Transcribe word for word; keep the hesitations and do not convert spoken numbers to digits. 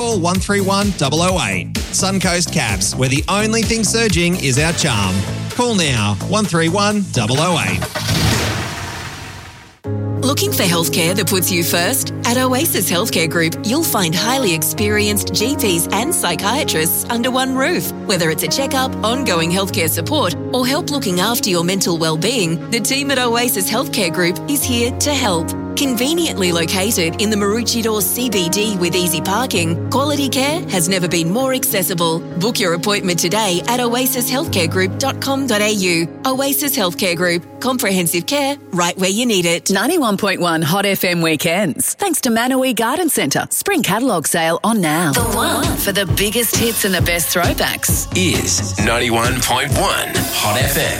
Call one three one zero zero eight. Suncoast Caps, where the only thing surging is our charm. Call now, one three one zero zero eight. Looking for healthcare that puts you first? At Oasis Healthcare Group, you'll find highly experienced G Ps and psychiatrists under one roof. Whether it's a checkup, ongoing healthcare support, or help looking after your mental well-being, the team at Oasis Healthcare Group is here to help. Conveniently located in the Maroochydore C B D with easy parking, quality care has never been more accessible. Book your appointment today at oasis healthcare group dot com dot a u. Oasis Healthcare Group. Comprehensive care right where you need it. ninety-one point one Hot F M weekends. Thanks to Manawee Garden Centre. Spring catalogue sale on now. The one for the biggest hits and the best throwbacks is ninety-one point one Hot F M.